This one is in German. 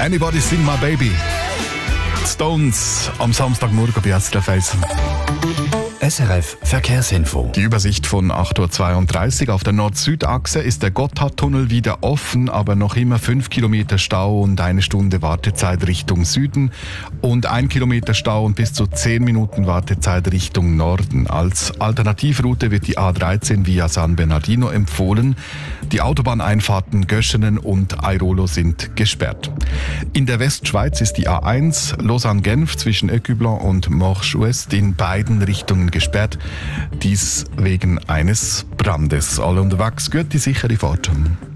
Anybody Sing My Baby. Stones am Samstagmorgen bei SRF 1. SRF Verkehrsinfo. Die Übersicht von 8.32 Uhr. Auf der Nord-Süd-Achse ist der Gotthardtunnel wieder offen, aber noch immer 5 Kilometer Stau und 1 Stunde Wartezeit Richtung Süden und 1 Kilometer Stau und bis zu 10 Minuten Wartezeit Richtung Norden. Als Alternativroute wird die A13 via San Bernardino empfohlen. Die Autobahneinfahrten Göschenen und Airolo sind gesperrt. In der Westschweiz ist die A1 Lausanne-Genf zwischen Écublens und Morges-Ouest in beiden Richtungen gesperrt. Dies wegen eines Brandes. Alle unterwegs, gute sichere Fahrt.